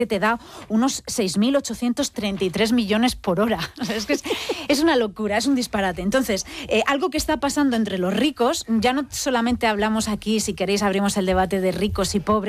que te da unos 6.833 millones por hora. O sea, es que es una locura, es un disparate. Entonces, algo que está pasando entre los ricos, ya no solamente hablamos aquí, si queréis abrimos el debate de ricos y pobres,